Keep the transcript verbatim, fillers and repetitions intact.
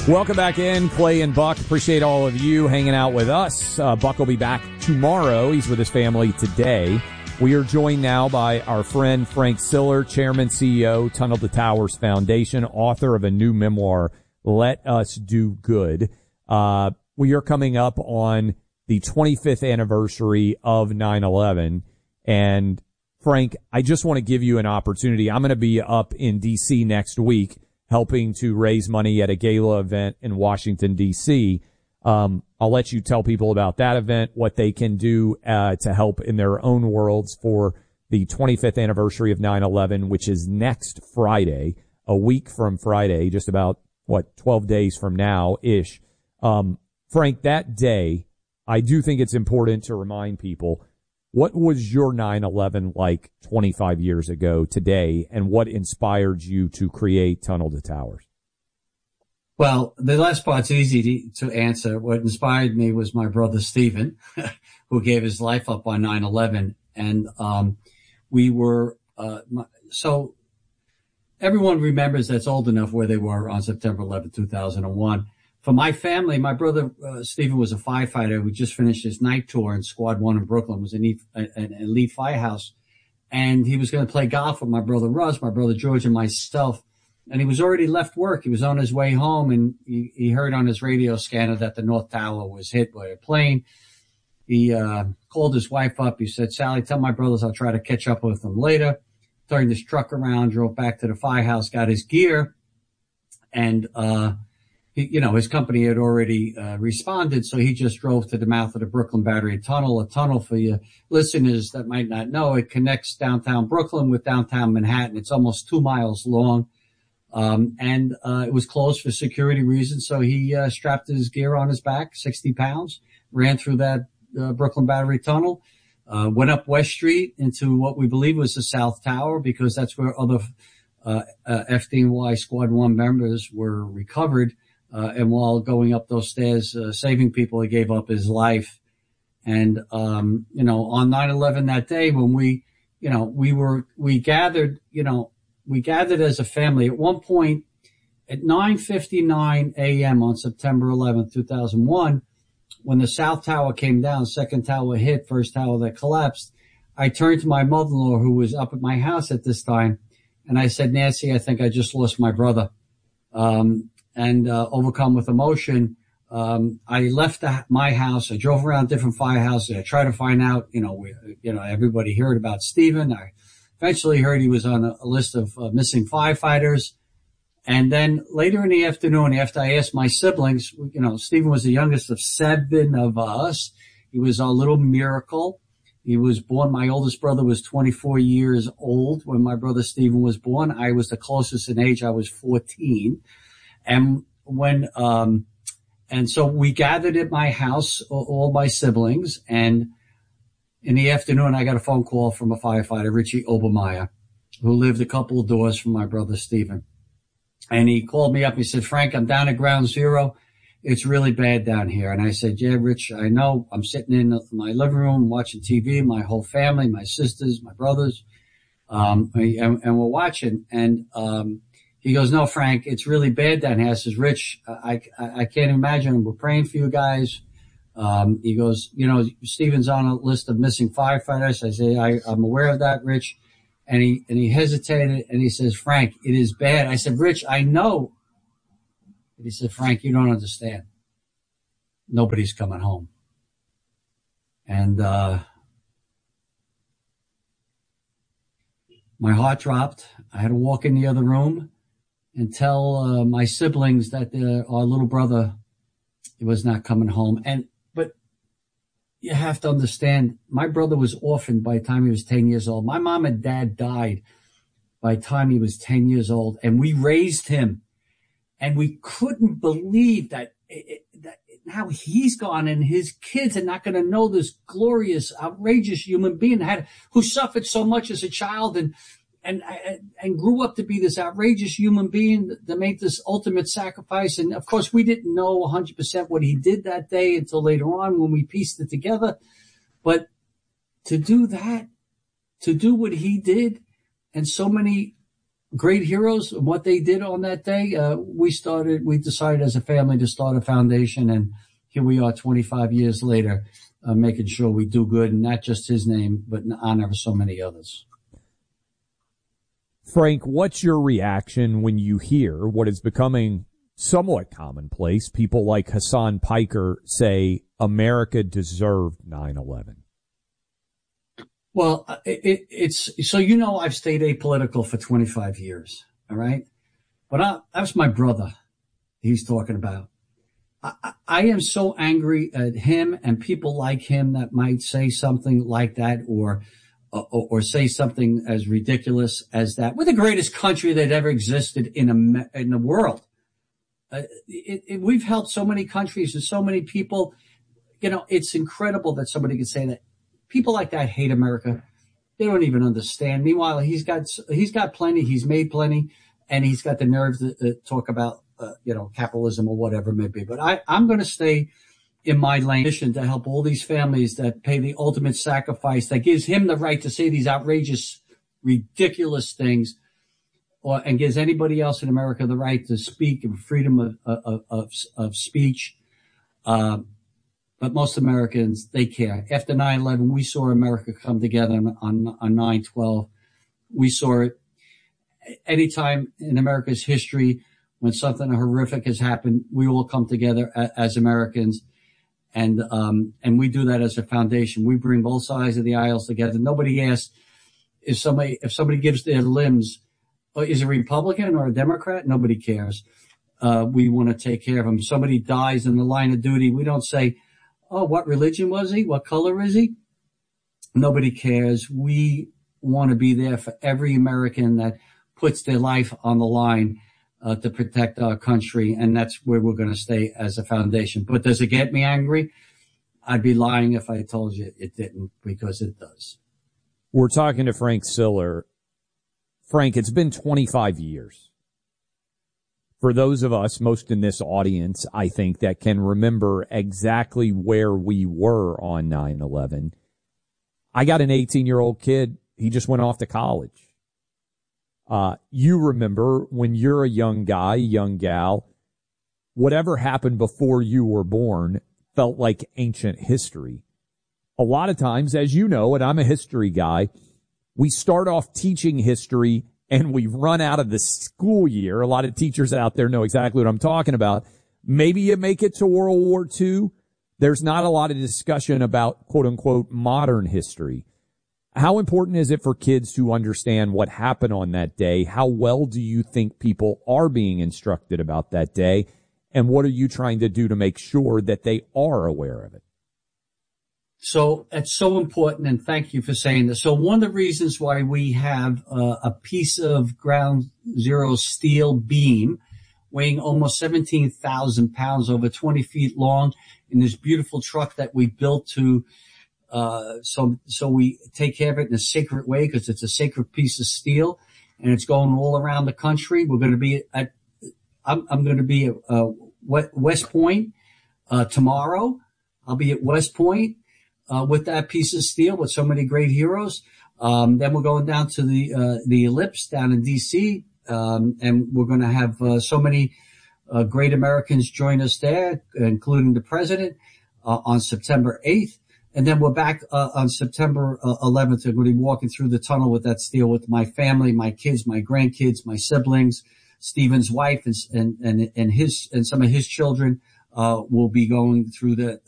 Welcome back in, Clay and Buck. Appreciate all of you hanging out with us. Uh, Buck will be back tomorrow. He's with his family today. We are joined now by our friend Frank Siller, Chairman, C E O, Tunnel to Towers Foundation, author of a new memoir, Let Us Do Good. Uh, we are coming up on the twenty-fifth anniversary of nine eleven. And Frank, I just want to give you an opportunity. I'm going to be up in D C next week, helping to raise money at a gala event in Washington, D C. Um, I'll let you tell people about that event, what they can do uh, to help in their own worlds for the twenty-fifth anniversary of nine eleven, which is next Friday, a week from Friday, just about, what, twelve days from now-ish. Um, Frank, that day, I do think it's important to remind people, what was your nine eleven like twenty-five years ago today, and what inspired you to create Tunnel to Towers? Well, the last part's easy to, to answer. What inspired me was my brother Stephen, who gave his life up on nine eleven. And um we were, uh so everyone remembers that's old enough where they were on September eleventh, two thousand one. For my family, my brother uh, Stephen was a firefighter who just finished his night tour in Squad One in Brooklyn. It was an, an elite firehouse, and he was going to play golf with my brother Russ, my brother George, and myself. And he was already left work. He was on his way home, and he, he heard on his radio scanner that the North Tower was hit by a plane. He uh called his wife up. He said, "Sally, tell my brothers I'll try to catch up with them later." Turned his truck around, drove back to the firehouse, got his gear, and uh He, you know, his company had already uh, responded, so he just drove to the mouth of the Brooklyn Battery Tunnel. A tunnel, for you listeners that might not know, it connects downtown Brooklyn with downtown Manhattan. It's almost two miles long, um, and uh, it was closed for security reasons. So he uh, strapped his gear on his back, sixty pounds, ran through that uh, Brooklyn Battery Tunnel, uh, went up West Street into what we believe was the South Tower, because that's where other uh, uh, F D N Y Squad One members were recovered. Uh, and while going up those stairs, uh, saving people, he gave up his life. And, um, you know, on nine eleven that day, when we, you know, we were, we gathered, you know, we gathered as a family. At one point, at nine fifty-nine a.m. on September eleventh, two thousand one, when the South Tower came down, second tower hit, first tower that collapsed, I turned to my mother-in-law, who was up at my house at this time, and I said, "Nancy, I think I just lost my brother." Um, And uh, overcome with emotion, um, I left the, my house. I drove around different firehouses. I tried to find out, you know, we, you know, everybody heard about Stephen. I eventually heard he was on a, a list of uh, missing firefighters. And then later in the afternoon, after I asked my siblings, you know, Stephen was the youngest of seven of us. He was our little miracle. He was born, my oldest brother was twenty-four years old when my brother Stephen was born. I was the closest in age. I was fourteen. And when, um, and so we gathered at my house, all my siblings, and in the afternoon, I got a phone call from a firefighter, Richie Obermeyer, who lived a couple of doors from my brother Stephen. And he called me up. He said, "Frank, I'm down at ground zero. It's really bad down here." And I said, "Yeah, Rich, I know. I'm sitting in my living room watching T V, my whole family, my sisters, my brothers, um, and, and we're watching." And, um, he goes, "No, Frank, it's really bad down here." I says, "Rich, I, I, I can't imagine. We're praying for you guys." Um, he goes, "You know, Stephen's on a list of missing firefighters." I say, I, I'm aware of that, Rich. And he, and he hesitated and he says, "Frank, it is bad." I said, "Rich, I know." And he said, "Frank, you don't understand. Nobody's coming home." And, uh, my heart dropped. I had to walk in the other room and tell uh, my siblings that uh, our little brother was not coming home. And but you have to understand, my brother was orphaned by the time he was ten years old. My mom and dad died by the time he was ten years old, and we raised him. And we couldn't believe that, it, that now he's gone and his kids are not going to know this glorious, outrageous human being had, who suffered so much as a child and And, and grew up to be this outrageous human being that made this ultimate sacrifice. And of course, we didn't know one hundred percent what he did that day until later on when we pieced it together. But to do that, to do what he did, and so many great heroes, what they did on that day, uh, we started, we decided as a family to start a foundation, and here we are twenty-five years later, uh, making sure we do good, and not just his name, but in honor of so many others. Frank, what's your reaction when you hear what is becoming somewhat commonplace? People like Hassan Piker say America deserved nine eleven. Well, it, it's, so, you know, I've stayed apolitical for twenty-five years. All right. But I, that's my brother he's talking about. I, I am so angry at him and people like him that might say something like that, or, or, or say something as ridiculous as that. We're the greatest country that ever existed in a, in the world. Uh, it, it, we've helped so many countries and so many people. You know, it's incredible that somebody could say that. People like that hate America. They don't even understand. Meanwhile, he's got he's got plenty. He's made plenty, and he's got the nerve to, to talk about uh, you know capitalism or whatever it may be. But I, I'm going to stay in my lane mission to help all these families that pay the ultimate sacrifice that gives him the right to say these outrageous, ridiculous things, or and gives anybody else in America the right to speak and freedom of of of, of speech. Um, But most Americans, they care. After nine eleven, we saw America come together on, on nine twelve. We saw it anytime in America's history when something horrific has happened. We all come together as Americans, and um, and we do that as a foundation. We bring both sides of the aisles together. Nobody asks if somebody if somebody gives their limbs, is a Republican or a Democrat? Nobody cares. Uh, we want to take care of them. Somebody dies in the line of duty. We don't say, oh, what religion was he? What color is he? Nobody cares. We want to be there for every American that puts their life on the line uh, to protect our country, and that's where we're going to stay as a foundation. But does it get me angry? I'd be lying if I told you it didn't, because it does. We're talking to Frank Siller. Frank, it's been twenty-five years. For those of us, most in this audience, I think, that can remember exactly where we were on nine eleven, I got an eighteen-year-old kid. He just went off to college. Uh, you remember when you're a young guy, young gal, whatever happened before you were born felt like ancient history. A lot of times, as you know, and I'm a history guy, we start off teaching history and we run out of the school year. A lot of teachers out there know exactly what I'm talking about. Maybe you make it to World War Two. There's not a lot of discussion about, quote unquote, modern history. How important is it for kids to understand what happened on that day? How well do you think people are being instructed about that day? And what are you trying to do to make sure that they are aware of it? So it's so important, and thank you for saying this. So one of the reasons why we have uh, a piece of ground zero steel beam weighing almost seventeen thousand pounds, over twenty feet long, in this beautiful truck that we built to, uh, so, so we take care of it in a sacred way, because it's a sacred piece of steel, and it's going all around the country. We're going to be at, I'm, I'm going to be at uh, West Point uh, tomorrow. I'll be at West Point. Uh, with that piece of steel, with so many great heroes. Um, then we're going down to the, uh, the Ellipse down in D C. Um, and we're going to have, uh, so many, uh, great Americans join us there, including the president, uh, on September eighth. And then we're back, uh, on September eleventh. I'm going to be walking through the tunnel with that steel with my family, my kids, my grandkids, my siblings, Stephen's wife, and, and, and his, and some of his children, uh, will be going through the,